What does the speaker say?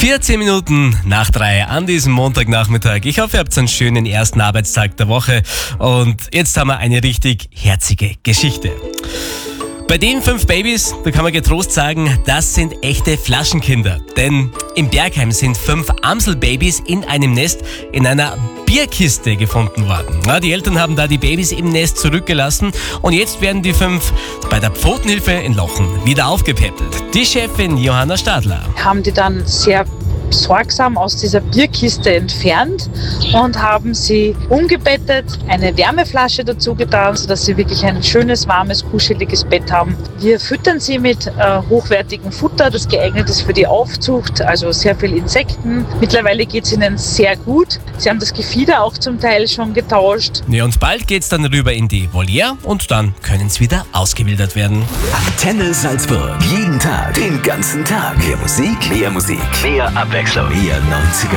14 Minuten nach 3 an diesem Montagnachmittag. Ich hoffe, ihr habt einen schönen ersten Arbeitstag der Woche. Und jetzt haben wir eine richtig herzige Geschichte. Bei den 5 Babys, da kann man getrost sagen, das sind echte Flaschenkinder. Denn in Bergheim sind 5 Amselbabys in einem Nest in einer Bierkiste gefunden worden. Ja, die Eltern haben da die Babys im Nest zurückgelassen und jetzt werden die 5 bei der Pfotenhilfe in Lochen wieder aufgepäppelt. Die Chefin Johanna Stadler. Haben die dann sehr sorgsam aus dieser Bierkiste entfernt und haben sie umgebettet, eine Wärmeflasche dazu getan, sodass sie wirklich ein schönes, warmes, kuscheliges Bett haben. Wir füttern sie mit hochwertigem Futter, das geeignet ist für die Aufzucht, also sehr viel Insekten. Mittlerweile geht es ihnen sehr gut. Sie haben das Gefieder auch zum Teil schon getauscht. Ja, und bald geht es dann rüber in die Voliere und dann können sie wieder ausgewildert werden. Antenne Salzburg. Jeden Tag, den ganzen Tag. Mehr Musik, mehr Abwechslung. Mehr 90er